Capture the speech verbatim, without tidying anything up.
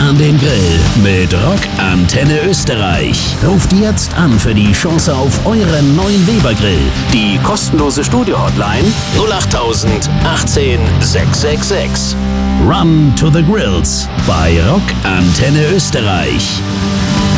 an den Grill mit Rock Antenne Österreich. Ruft jetzt an für die Chance auf euren neuen Weber-Grill. Die kostenlose Studio-Hotline null acht tausend achtzehn sechs sechs sechs. Run to the Grills bei Rock Antenne Österreich.